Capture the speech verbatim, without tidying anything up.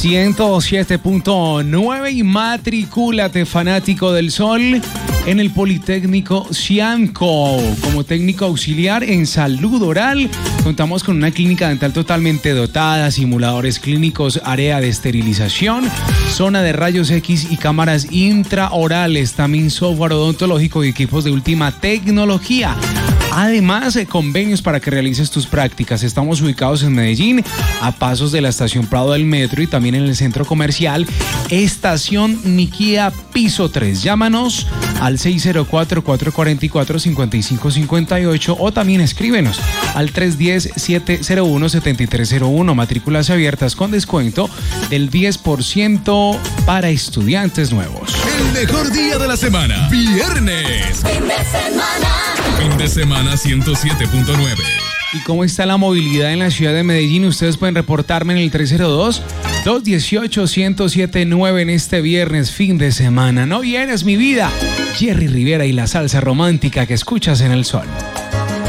ciento siete punto nueve y matricúlate, fanático del sol, en el Politécnico Cianco. Como técnico auxiliar en salud oral, contamos con una clínica dental totalmente dotada, simuladores clínicos, área de esterilización, zona de rayos X y cámaras intraorales, también software odontológico y equipos de última tecnología. Además, eh, convenios para que realices tus prácticas. Estamos ubicados en Medellín, a pasos de la estación Prado del Metro y también en el centro comercial Estación Niquía, piso tres. Llámanos al seis cero cuatro, cuatro cuatro cuatro, cinco cinco cinco ocho o también escríbenos al tres uno cero, siete cero uno, siete tres cero uno. Matrículas abiertas con descuento del diez por ciento para estudiantes nuevos. El mejor día de la semana, viernes. Fin de semana. Fin de semana ciento siete punto nueve. ¿Y cómo está la movilidad en la ciudad de Medellín? Ustedes pueden reportarme en el tres cero dos, dos uno ocho, uno cero siete nueve en este viernes, fin de semana. No vienes, mi vida. Jerry Rivera y la salsa romántica que escuchas en El Sol.